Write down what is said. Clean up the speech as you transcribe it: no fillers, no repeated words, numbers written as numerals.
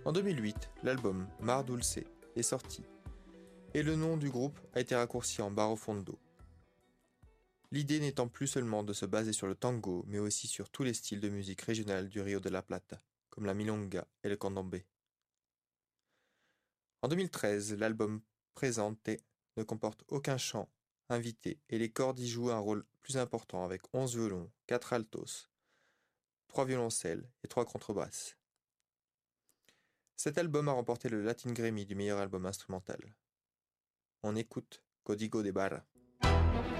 En 2008, l'album Mar Dulce est sorti et le nom du groupe a été raccourci en Barro Fondo. L'idée n'étant plus seulement de se baser sur le tango, mais aussi sur tous les styles de musique régionale du Rio de la Plata, comme la milonga et le candomblé. En 2013, l'album Presente ne comporte aucun chant invité et les cordes y jouent un rôle plus important avec 11 violons, 4 altos, 3 violoncelles et 3 contrebasses. Cet album a remporté le Latin Grammy du meilleur album instrumental. On écoute Código de Barra.